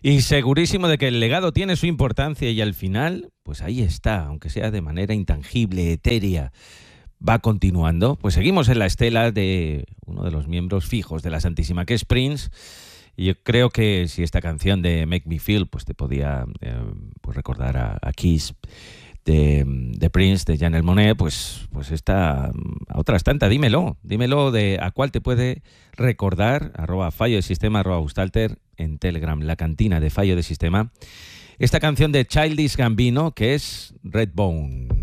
Y segurísimo de que el legado tiene su importancia y al final, pues ahí está, aunque sea de manera intangible, etérea, va continuando. Pues seguimos en la estela de uno de los miembros fijos de la Santísima, que es Prince. Y yo creo que si esta canción de Make Me Feel pues te podía pues recordar a Kiss de Prince, de Janelle Monáe, pues esta a otras tantas, dímelo de a cuál te puede recordar, @fallo de sistema, @bustalter en Telegram, la cantina de Fallo de Sistema, esta canción de Childish Gambino, que es Redbone.